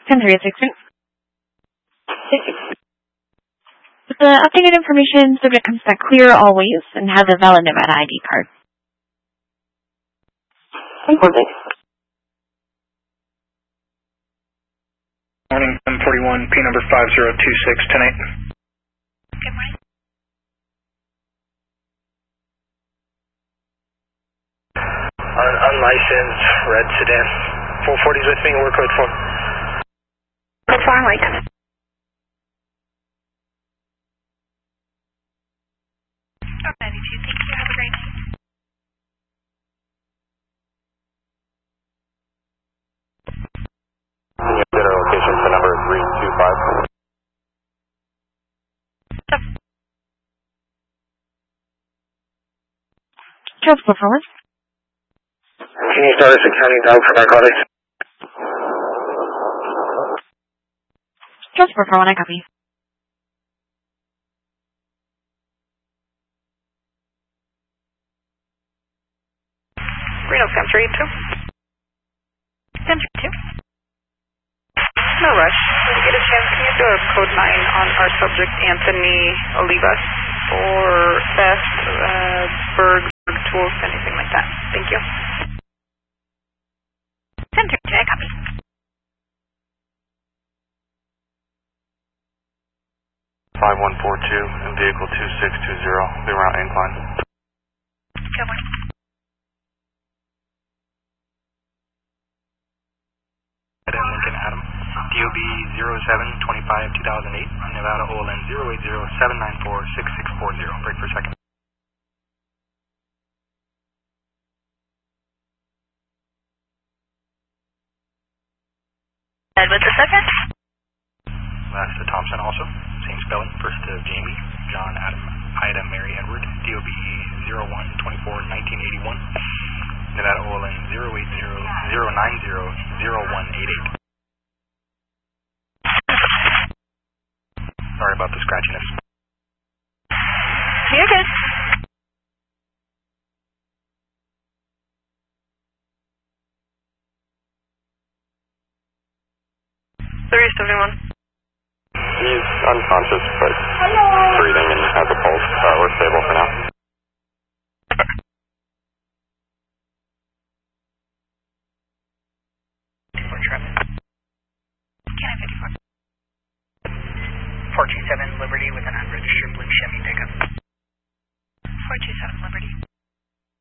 10-3 at 6. With the updated information, subject comes back clear always and has a valid Nevada ID card. Important. Morning, 1041, P number 5026, 10-8. Good morning. Unlicensed red sedan. 440's with me, work code 4. Code 4 on Lake. Okay, thank you. Have a great day. Can you get our location for number 325? Charles Performance. Can you start us a county dog for narcotics? Charles Performance, I copy. Reno Scan 382. 10-2. No rush. When you get a chance, can you do a code 9 on our subject, Anthony Olivas, or theft, Berg tools, anything like that? Thank you. 10-3, I copy. $5142 and vehicle 2620, be around incline. Good morning. Lincoln Adam, DOB 0725-2008, Nevada OLN 080-794-6640. Break for a second. What's the second? Last to Thompson also, same spelling. First to Jamie, John Adam, Ida Mary Edward, DOB 0124-1981, Nevada OLN 080-090-0188. Sorry about the scratchiness. You're good. He's unconscious, but breathing and has a pulse. We're stable for now. Can I 54? 427 Liberty with an unregistered blue Chevy pickup. 427 Liberty.